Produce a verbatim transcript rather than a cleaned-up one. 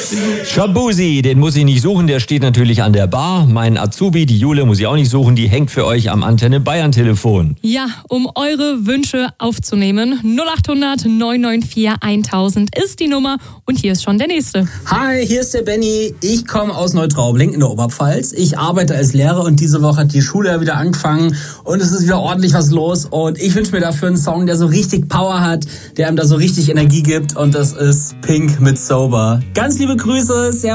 Shabuzi, den muss ich nicht suchen, der steht natürlich an der Bar. Mein Azubi, die Jule, muss ich auch nicht suchen, die hängt für euch am Antenne Bayern Telefon. Ja, um eure Wünsche aufzunehmen, null acht hundert neun neun vier tausend ist die Nummer und hier ist schon der nächste. Hi, hier ist der Benny. Ich komme aus Neutraubling in der Oberpfalz. Ich arbeite als Lehrer und diese Woche hat die Schule ja wieder angefangen und es ist wieder ordentlich was los und ich wünsche mir dafür einen Song, der so richtig Power hat, der einem da so richtig Energie gibt und das ist Pink mit Sober. Ganz liebe Grüße, sehr